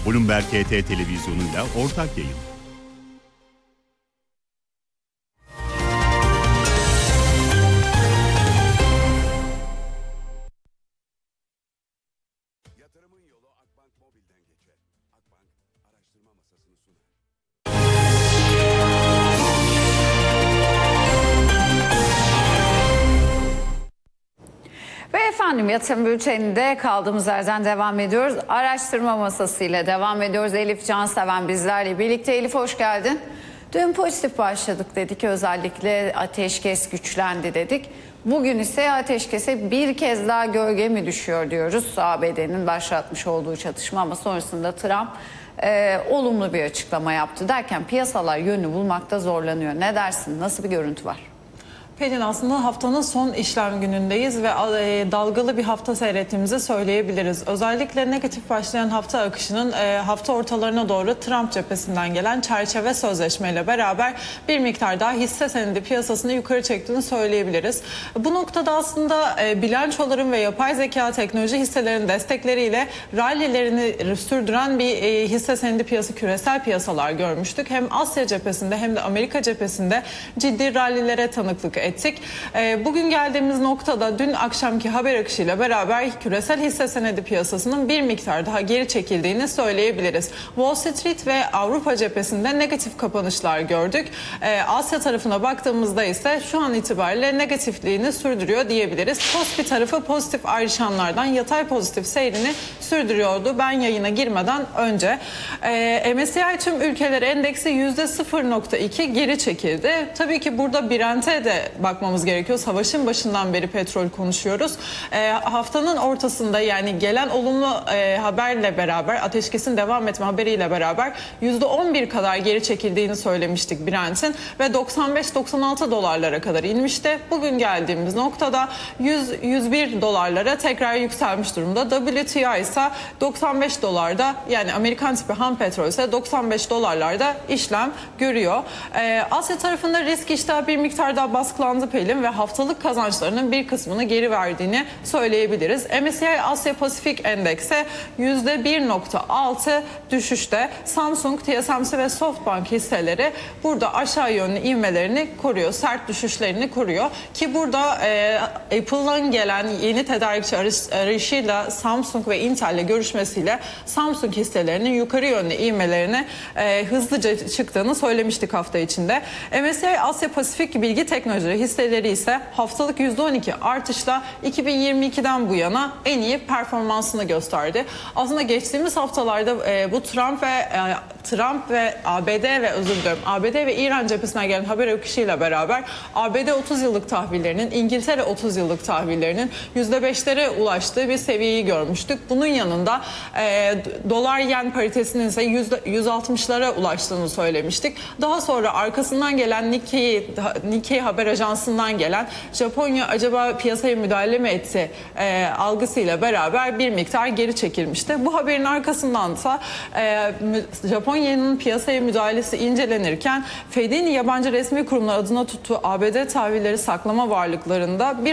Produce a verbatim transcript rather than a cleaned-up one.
Bloomberg H T televizyonuyla ortak yayın. Yatırımın yolu Akbank Mobil'den geçer. Akbank araştırma masasını sunar. Ve efendim yatırım bülteninde kaldığımız yerden devam ediyoruz. Araştırma masasıyla devam ediyoruz. Elif Canseven bizlerle birlikte. Elif hoş geldin. Dün pozitif başladık dedik. Özellikle ateşkes güçlendi dedik. Bugün ise ateşkese bir kez daha gölge mi düşüyor diyoruz. A B D'nin başlatmış olduğu çatışma ama sonrasında Trump e, olumlu bir açıklama yaptı derken piyasalar yönünü bulmakta zorlanıyor. Ne dersin? Nasıl bir görüntü var? Pelin, aslında haftanın son işlem günündeyiz ve dalgalı bir hafta seyrettiğimizi söyleyebiliriz. Özellikle negatif başlayan hafta akışının hafta ortalarına doğru Trump cephesinden gelen çerçeve sözleşmeyle beraber bir miktar daha hisse senedi piyasasını yukarı çektiğini söyleyebiliriz. Bu noktada aslında bilançoların ve yapay zeka teknoloji hisselerinin destekleriyle rallilerini sürdüren bir hisse senedi piyası, küresel piyasalar görmüştük. Hem Asya cephesinde hem de Amerika cephesinde ciddi rallilere tanıklık ettik. Bugün geldiğimiz noktada dün akşamki haber akışıyla beraber küresel hisse senedi piyasasının bir miktar daha geri çekildiğini söyleyebiliriz. Wall Street ve Avrupa cephesinde negatif kapanışlar gördük. Asya tarafına baktığımızda ise şu an itibariyle negatifliğini sürdürüyor diyebiliriz. Kospi tarafı pozitif ayrışanlardan yatay pozitif seyrini sürdürüyordu ben yayına girmeden önce. M S C I tüm ülkeler endeksi yüzde sıfır nokta iki geri çekildi. Tabii ki burada Brent'e de bakmamız gerekiyor. Savaşın başından beri petrol konuşuyoruz. E, haftanın ortasında, yani gelen olumlu e, haberle beraber, ateşkesin devam etme haberiyle beraber yüzde on bir kadar geri çekildiğini söylemiştik Brent'in ve doksan beş doksan altı dolarlara kadar inmişti. Bugün geldiğimiz noktada yüz yüz bir dolarlara tekrar yükselmiş durumda. W T I ise doksan beş dolarda, yani Amerikan tipi ham petrol ise doksan beş dolarlarda işlem görüyor. E, Asya tarafında risk iştahı bir miktar daha baskılandı Pelin ve haftalık kazançlarının bir kısmını geri verdiğini söyleyebiliriz. M S C I Asya Pasifik Endeksi yüzde bir nokta altı düşüşte. Samsung, T S M C ve Softbank hisseleri burada aşağı yönlü ivmelerini koruyor. Sert düşüşlerini koruyor. Ki burada e, Apple'dan gelen yeni tedarikçi arayışıyla Samsung ve Intel'le görüşmesiyle Samsung hisselerinin yukarı yönlü ivmelerini e, hızlıca çıktığını söylemiştik hafta içinde. M S C I Asya Pasifik Bilgi Teknolojileri hisseleri ise haftalık yüzde on iki artışla iki bin yirmi ikiden bu yana en iyi performansını gösterdi. Aslında geçtiğimiz haftalarda e, bu Trump ve e, Trump ve A B D ve özür dilerim A B D ve İran cephesinden gelen haber akışıyla beraber A B D otuz yıllık tahvillerinin, İngiltere otuz yıllık tahvillerinin yüzde beşlere ulaştığı bir seviyeyi görmüştük. Bunun yanında e, dolar yen paritesinin ise yüz altmışlara ulaştığını söylemiştik. Daha sonra arkasından gelen Nikkei, Nikkei haber ajansından gelen Japonya acaba piyasaya müdahale mi etti e, algısıyla beraber bir miktar geri çekilmişti. Bu haberin arkasındansa e, Japonya'nın piyasaya müdahalesi incelenirken Fed'in yabancı resmi kurumlar adına tuttuğu A B D tahvilleri saklama varlıklarında bir